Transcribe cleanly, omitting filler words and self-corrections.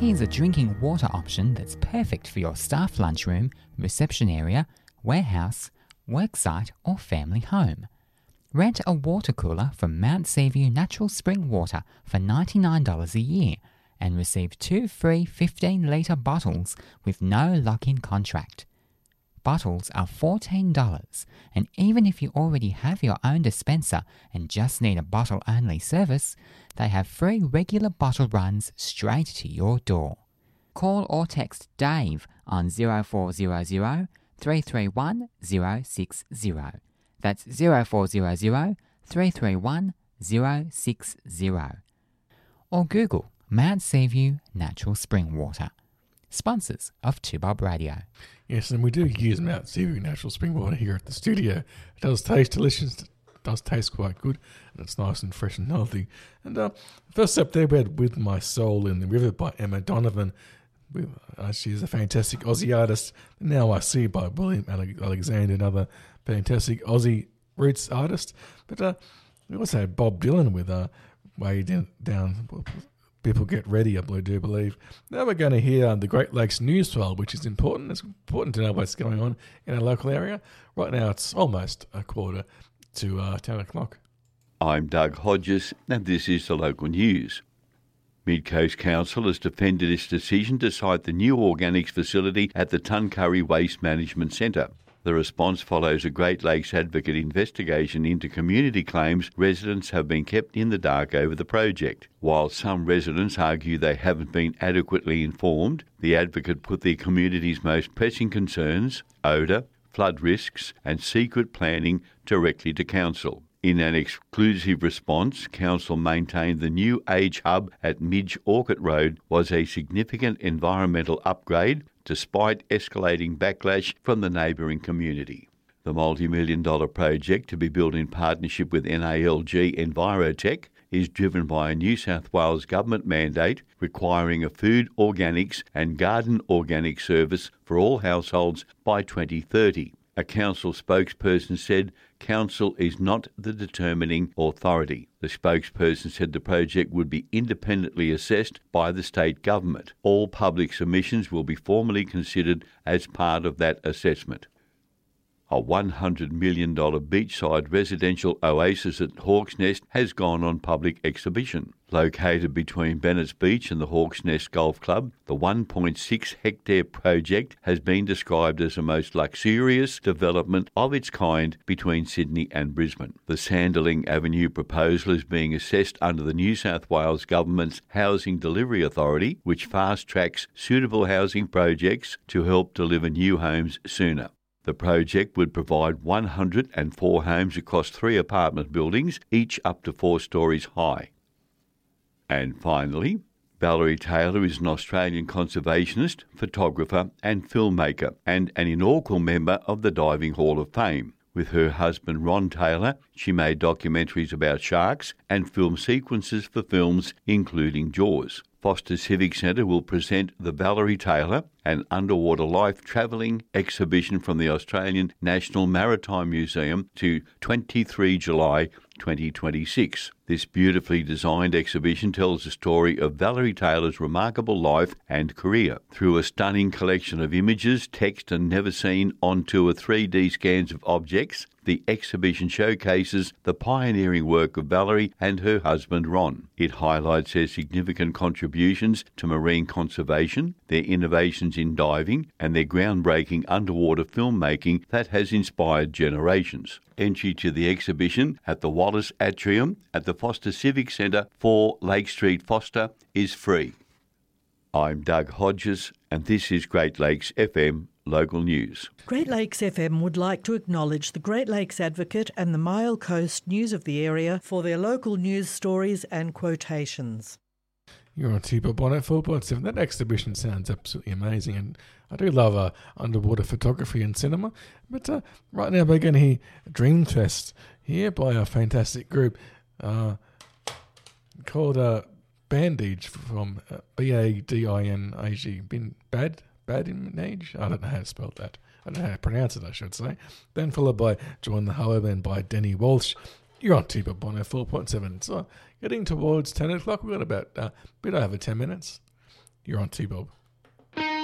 Here's a drinking water option that's perfect for your staff lunchroom, reception area, warehouse, worksite or family home. Rent a water cooler from Mount Seaview Natural Spring Water for $99 a year and receive 2 free 15-litre bottles with no lock-in contract. Bottles are $14, and even if you already have your own dispenser and just need a bottle-only service, they have free regular bottle runs straight to your door. Call or text Dave on 0400 331 060. That's 0400 331 060. Or Google Mount Seaview Natural Spring Water. Sponsors of 2Bob Radio. Yes, and we do use Mount Seaview Natural Spring Water here at the studio. It does taste delicious. It does taste quite good, and it's nice and fresh and healthy. And first up there, we had With My Soul in the River by Emma Donovan. She's a fantastic Aussie artist. Now I See by William Alexander, another fantastic Aussie roots artist. But we also had Bob Dylan with Way Down. People Get Ready, I do believe. Now we're going to hear the Great Lakes News File, which is important. It's important to know what's going on in our local area. Right now it's almost a quarter to 10 o'clock. I'm Doug Hodges, and this is the local news. Mid-Coast Council has defended its decision to site the new organics facility at the Tuncurry Waste Management Centre. The response follows a Great Lakes Advocate investigation into community claims residents have been kept in the dark over the project. While some residents argue they haven't been adequately informed, the Advocate put the community's most pressing concerns, odour, flood risks and secret planning directly to Council. In an exclusive response, Council maintained the new Age Hub at Midge Orchard Road was a significant environmental upgrade despite escalating backlash from the neighbouring community. The multi-million-dollar project, to be built in partnership with NALG Envirotech, is driven by a New South Wales government mandate requiring a food organics and garden organic service for all households by 2030. A council spokesperson said Council is not the determining authority. The spokesperson said the project would be independently assessed by the state government. All public submissions will be formally considered as part of that assessment. A $100 million beachside residential oasis at Hawk's Nest has gone on public exhibition. Located between Bennett's Beach and the Hawk's Nest Golf Club, the 1.6-hectare project has been described as the most luxurious development of its kind between Sydney and Brisbane. The Sanderling Avenue proposal is being assessed under the New South Wales Government's Housing Delivery Authority, which fast-tracks suitable housing projects to help deliver new homes sooner. The project would provide 104 homes across 3 apartment buildings, each up to 4 stories high. And finally, Valerie Taylor is an Australian conservationist, photographer and filmmaker and an inaugural member of the Diving Hall of Fame. With her husband Ron Taylor, she made documentaries about sharks and film sequences for films including Jaws. Foster Civic Centre will present the Valerie Taylor, an underwater life travelling exhibition from the Australian National Maritime Museum to 23 July 2026. This beautifully designed exhibition tells the story of Valerie Taylor's remarkable life and career. Through a stunning collection of images, text and never seen on tour 3D scans of objects, the exhibition showcases the pioneering work of Valerie and her husband Ron. It highlights their significant contributions to marine conservation, their innovations in diving, and their groundbreaking underwater filmmaking that has inspired generations. Entry to the exhibition at the Wallace Atrium at the Foster Civic Centre, 4 Lake Street, Foster, is free. I'm Doug Hodges, and this is Great Lakes FM Local News. Great Lakes FM would like to acknowledge the Great Lakes Advocate and the Mile Coast News of the area for their local news stories and quotations. You're on 2Bob 4.7. That exhibition sounds absolutely amazing, and I do love underwater photography and cinema. But right now we're going to hear Dreamfest here by a fantastic group called Bandage from Badinage. Badinage? I don't know how to spell that. I don't know how to pronounce it, I should say. Then followed by Join the Hope and by Denny Walsh. You're on 2Bob 4.7. So getting towards 10 o'clock, we've got about a bit over 10 minutes. You're on T-Bob.